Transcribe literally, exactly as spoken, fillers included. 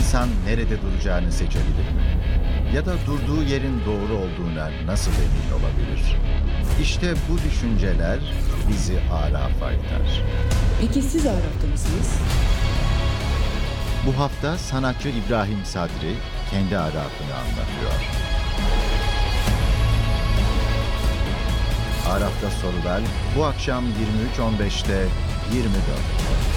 insan nerede duracağını seçebilir mi? Ya da durduğu yerin doğru olduğuna nasıl emin olabilir? İşte bu düşünceler bizi Araf'a iter. Peki siz Araf'ta mısınız? Bu hafta sanatçı İbrahim Sadri kendi Araf'ını anlatıyor. Araf'ta sorular bu akşam yirmi üç on beşte yirmi dört.